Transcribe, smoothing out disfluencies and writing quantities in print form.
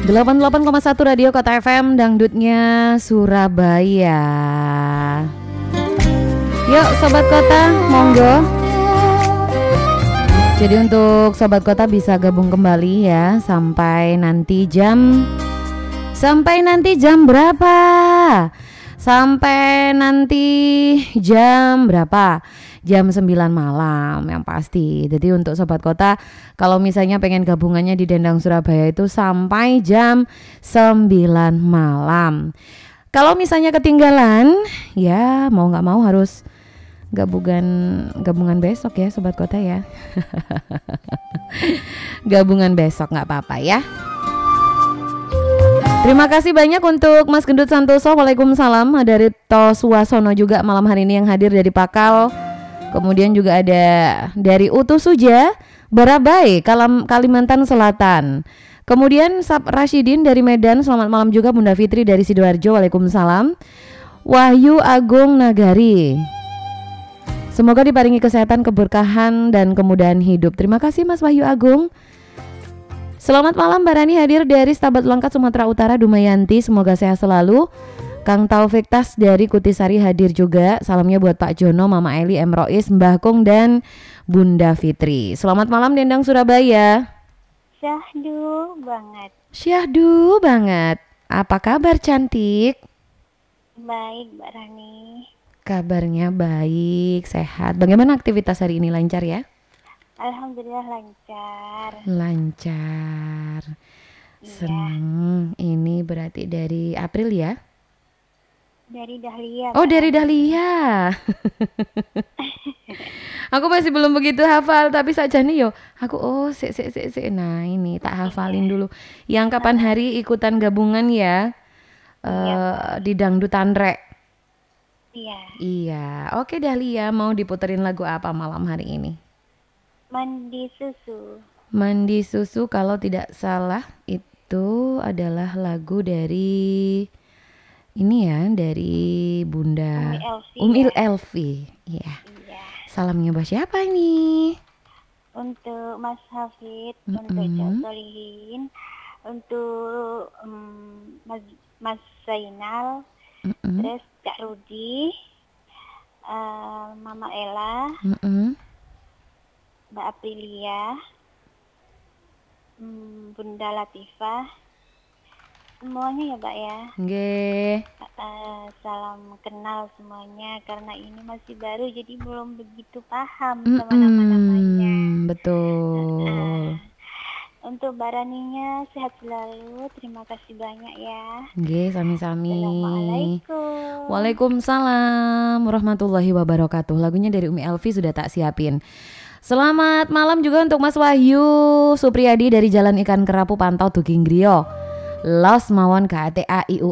88,1 Radio Kota FM, dangdutnya Surabaya. Yuk Sobat Kota, monggo. Jadi untuk Sobat Kota bisa gabung kembali ya sampai nanti jam berapa? Sampai nanti jam berapa? Jam 9 malam yang pasti. Jadi untuk Sobat Kota, kalau misalnya pengen gabungannya di Dendang Surabaya itu sampai jam 9 malam. Kalau misalnya ketinggalan, ya mau gak mau harus gabungan besok ya Sobat Kota ya. Gabungan besok gak apa-apa ya. Terima kasih banyak untuk Mas Gendut Santoso. Waalaikumsalam. Ada Rito Suwasono juga malam hari ini yang hadir dari Pakal. Kemudian juga ada dari Utu Suja, Barabai, Kalimantan Selatan. Kemudian Sab Rashidin dari Medan. Selamat malam juga Bunda Fitri dari Sidoarjo. Waalaikumsalam. Wahyu Agung Nagari. Semoga diparingi kesehatan, keberkahan, dan kemudahan hidup. Terima kasih Mas Wahyu Agung. Selamat malam Mbak Rani hadir dari Stabat Langkat Sumatera Utara, Dumayanti. Semoga sehat selalu. Kang Taufik Tas dari Kutisari hadir juga. Salamnya buat Pak Jono, Mama Eli, M. Rois, Mbah Kung, dan Bunda Fitri. Selamat malam Dendang Surabaya. Syahdu banget. Syahdu banget. Apa kabar cantik? Baik Mbak Rani. Kabarnya baik, sehat. Bagaimana aktivitas hari ini, lancar ya? Alhamdulillah lancar. Lancar. Iya. Senang. Ini berarti dari April ya? Dari Dahlia. Oh, dari Dahlia. Aku masih belum begitu hafal, tapi sajane yo aku sik. Nah, ini tak hafalin dulu. Yang kapan hari ikutan gabungan ya? Di Dangdutan Rek. Iya. Iya. Oke Dahlia, mau diputerin lagu apa malam hari ini? Mandi susu. Mandi susu kalau tidak salah itu adalah lagu dari ini ya, dari Bunda Umi Elvi. Iya. Iya. Salamnya buat siapa ini? Untuk Mas Hafid, untuk Cak Solihin, untuk Mas Zainal, terus Cak Rudi, Mama Ella, Mbak Aprilia, Bunda Latifah, semuanya ya Mbak ya. Nggih. Salam kenal semuanya, karena ini masih baru jadi belum begitu paham sama nama-namanya. Betul. Untuk Mbak Raninya sehat selalu, terima kasih banyak ya. Nggih, sami-sami. Assalamualaikum. Waalaikumsalam warahmatullahi wabarakatuh. Lagunya dari Umi Elvi sudah tak siapin. Selamat malam juga untuk Mas Wahyu Supriyadi dari Jalan Ikan Kerapu Pantau Tuging Griyo. Los mawon KATAIU